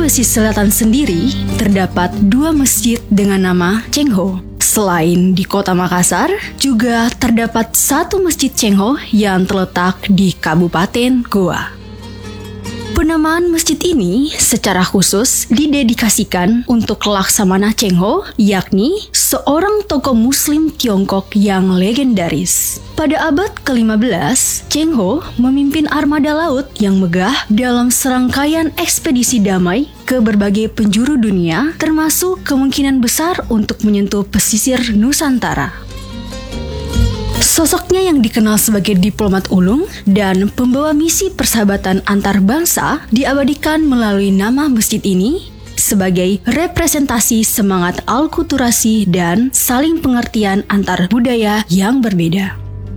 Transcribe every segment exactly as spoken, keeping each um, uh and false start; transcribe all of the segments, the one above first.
Sulawesi Selatan sendiri terdapat dua masjid dengan nama Cengho. Selain di kota Makassar, juga terdapat satu masjid Cengho yang terletak di Kabupaten Goa. Penamaan masjid ini secara khusus didedikasikan untuk Laksamana Cengho, yakni seorang tokoh Muslim Tiongkok yang legendaris. Pada abad kelima belas, Cengho memimpin armada laut yang megah dalam serangkaian ekspedisi damai ke berbagai penjuru dunia, termasuk kemungkinan besar untuk menyentuh pesisir Nusantara. Sosoknya yang dikenal sebagai diplomat ulung dan pembawa misi persahabatan antar bangsa diabadikan melalui nama masjid ini sebagai representasi semangat alkulturasi dan saling pengertian antar budaya yang berbeda.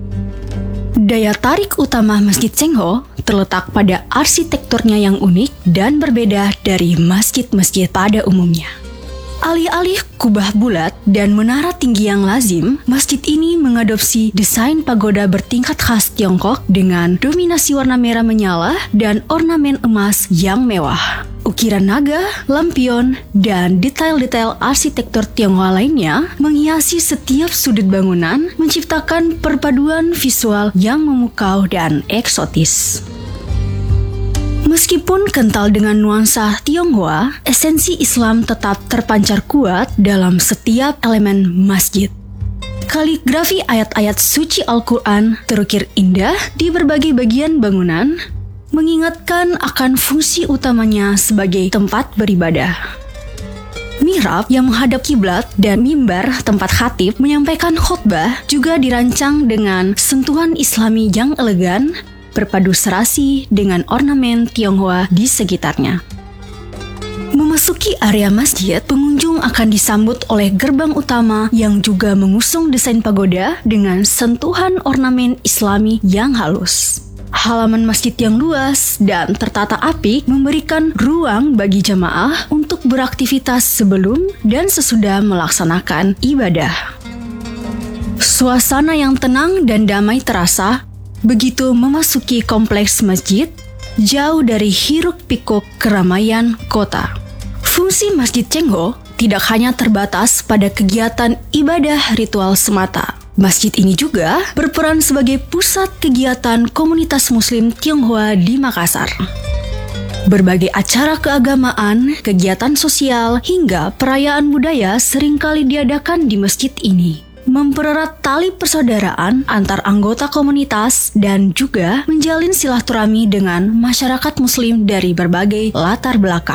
Daya tarik utama Masjid Cengho terletak pada arsitekturnya yang unik dan berbeda dari masjid-masjid pada umumnya. Alih-alih kubah bulat dan menara tinggi yang lazim, masjid ini mengadopsi desain pagoda bertingkat khas Tiongkok dengan dominasi warna merah menyala dan ornamen emas yang mewah. Ukiran naga, lampion, dan detail-detail arsitektur Tionghoa lainnya menghiasi setiap sudut bangunan, menciptakan perpaduan visual yang memukau dan eksotis. Meskipun kental dengan nuansa Tionghoa, esensi Islam tetap terpancar kuat dalam setiap elemen masjid. Kaligrafi ayat-ayat suci Al-Quran terukir indah di berbagai bagian bangunan, mengingatkan akan fungsi utamanya sebagai tempat beribadah. Mihrab yang menghadap kiblat dan mimbar tempat khatib menyampaikan khutbah juga dirancang dengan sentuhan Islami yang elegan, berpadu serasi dengan ornamen Tionghoa di sekitarnya. Memasuki area masjid, pengunjung akan disambut oleh gerbang utama yang juga mengusung desain pagoda dengan sentuhan ornamen Islami yang halus. Halaman masjid yang luas dan tertata apik memberikan ruang bagi jamaah untuk beraktivitas sebelum dan sesudah melaksanakan ibadah. Suasana yang tenang dan damai terasa begitu memasuki kompleks masjid, jauh dari hiruk-pikuk keramaian kota. Fungsi Masjid Cengho tidak hanya terbatas pada kegiatan ibadah ritual semata. Masjid ini juga berperan sebagai pusat kegiatan komunitas Muslim Tionghoa di Makassar. Berbagai acara keagamaan, kegiatan sosial, hingga perayaan budaya seringkali diadakan di masjid ini, mempererat tali persaudaraan antar anggota komunitas dan juga menjalin silaturahmi dengan masyarakat Muslim dari berbagai latar belakang.